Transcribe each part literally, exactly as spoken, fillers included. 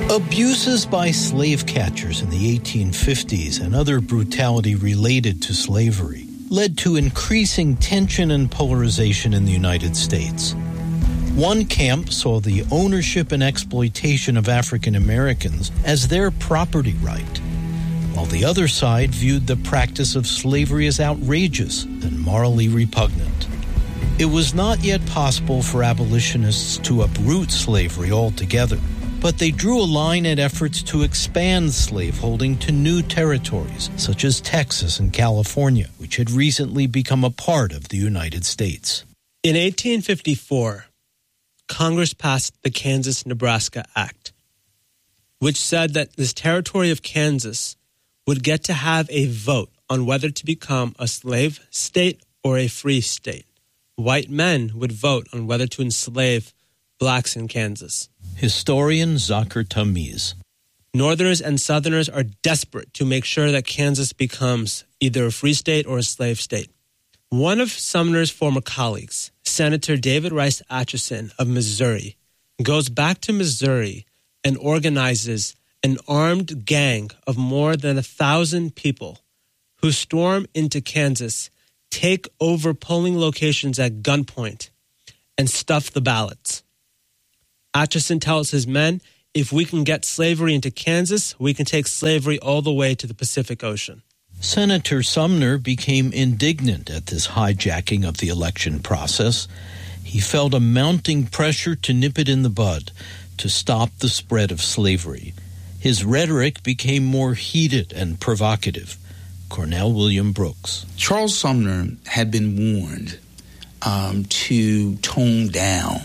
Abuses by slave catchers in the eighteen fifties and other brutality related to slavery led to increasing tension and polarization in the United States. One camp saw the ownership and exploitation of African Americans as their property right, while the other side viewed the practice of slavery as outrageous and morally repugnant. It was not yet possible for abolitionists to uproot slavery altogether, but they drew a line at efforts to expand slaveholding to new territories, such as Texas and California, which had recently become a part of the United States. In eighteen fifty-four, Congress passed the Kansas-Nebraska Act, which said that this territory of Kansas would get to have a vote on whether to become a slave state or a free state. White men would vote on whether to enslave blacks in Kansas. Historian Zakir Tamiz. Northerners and Southerners are desperate to make sure that Kansas becomes either a free state or a slave state. One of Sumner's former colleagues, Senator David Rice Atchison of Missouri, goes back to Missouri and organizes an armed gang of more than a thousand people who storm into Kansas, take over polling locations at gunpoint, and stuff the ballots. Atchison tells his men, if we can get slavery into Kansas, we can take slavery all the way to the Pacific Ocean. Senator Sumner became indignant at this hijacking of the election process. He felt a mounting pressure to nip it in the bud, to stop the spread of slavery. His rhetoric became more heated and provocative. Cornell William Brooks. Charles Sumner had been warned um, to tone down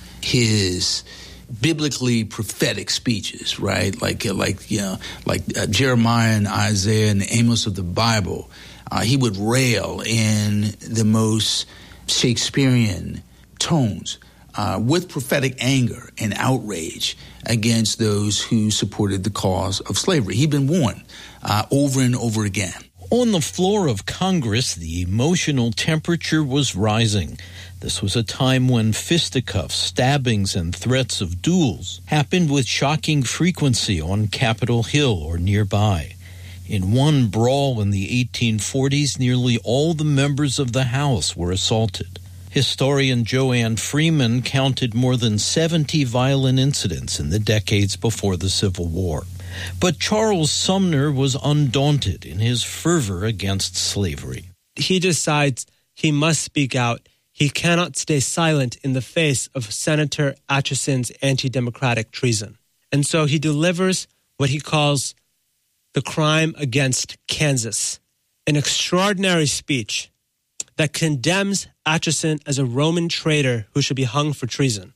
his biblically prophetic speeches, right? Like, like you know, like uh, Jeremiah and Isaiah and Amos of the Bible. Uh, he would rail in the most Shakespearean tones uh, with prophetic anger and outrage against those who supported the cause of slavery. He'd been warned uh, over and over again. On the floor of Congress, the emotional temperature was rising. This was a time when fisticuffs, stabbings, and threats of duels happened with shocking frequency on Capitol Hill or nearby. In one brawl in the eighteen forties, nearly all the members of the House were assaulted. Historian Joanne Freeman counted more than seventy violent incidents in the decades before the Civil War. But Charles Sumner was undaunted in his fervor against slavery. He decides he must speak out. He cannot stay silent in the face of Senator Atchison's anti-democratic treason. And so he delivers what he calls the crime against Kansas, an extraordinary speech that condemns Atchison as a Roman traitor who should be hung for treason.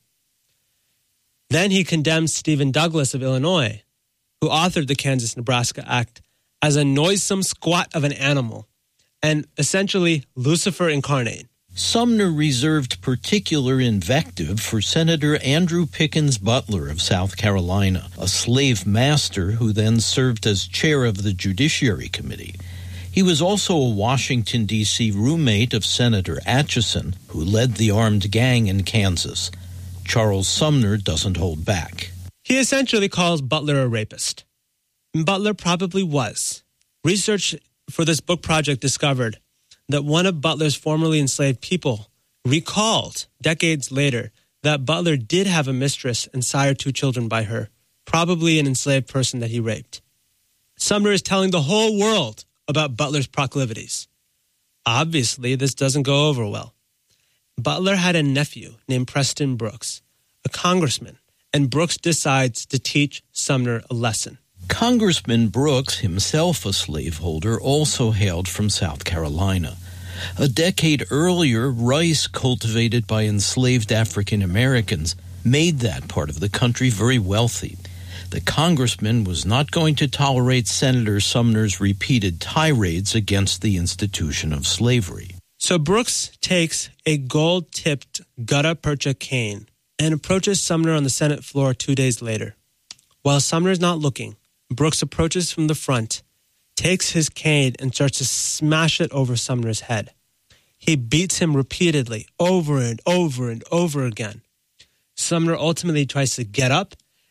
Then he condemns Stephen Douglas of Illinois, who authored the Kansas-Nebraska Act, as a noisome squat of an animal and essentially Lucifer incarnate. Sumner reserved particular invective for Senator Andrew Pickens Butler of South Carolina, a slave master who then served as chair of the Judiciary Committee. He was also a Washington, D C roommate of Senator Atchison, who led the armed gang in Kansas. Charles Sumner doesn't hold back. He essentially calls Butler a rapist. And Butler probably was. Research for this book project discovered that one of Butler's formerly enslaved people recalled decades later that Butler did have a mistress and sired two children by her, probably an enslaved person that he raped. Sumner is telling the whole world about Butler's proclivities. Obviously, this doesn't go over well. Butler had a nephew named Preston Brooks, a congressman, and Brooks decides to teach Sumner a lesson. Congressman Brooks, himself a slaveholder, also hailed from South Carolina. A decade earlier, rice cultivated by enslaved African Americans made that part of the country very wealthy. The congressman was not going to tolerate Senator Sumner's repeated tirades against the institution of slavery. So Brooks takes a gold-tipped gutta percha cane and approaches Sumner on the Senate floor two days later. While Sumner's not looking, Brooks approaches from the front, takes his cane, and starts to smash it over Sumner's head. He beats him repeatedly, over and over and over again. Sumner ultimately tries to get up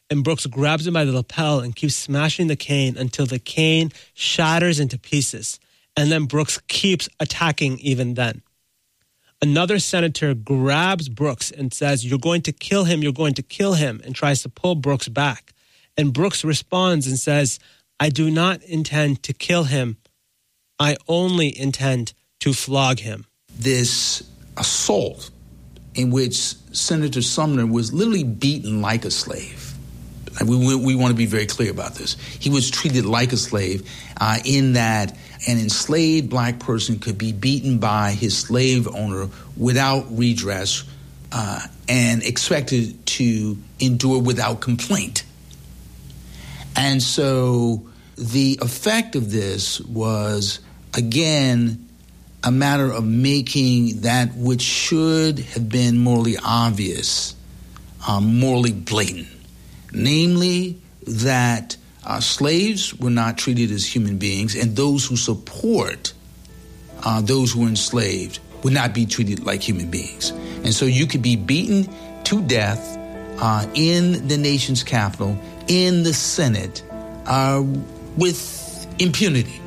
and Brooks grabs him by the lapel and keeps smashing the cane until the cane shatters into pieces. And then Brooks keeps attacking even then. Another senator grabs Brooks and says, "You're going to kill him, you're going to kill him," and tries to pull Brooks back. And Brooks responds and says, "I do not intend to kill him. I only intend to flog him." This assault in which Senator Sumner was literally beaten like a slave. We, we, we want to be very clear about this. He was treated like a slave uh, in that an enslaved black person could be beaten by his slave owner without redress uh, and expected to endure without complaint. And so the effect of this was, again, a matter of making that which should have been morally obvious, um, morally blatant, namely that uh, slaves were not treated as human beings, and those who support uh, those who were enslaved would not be treated like human beings. And so you could be beaten to death uh, in the nation's capital, in the Senate, uh, with impunity.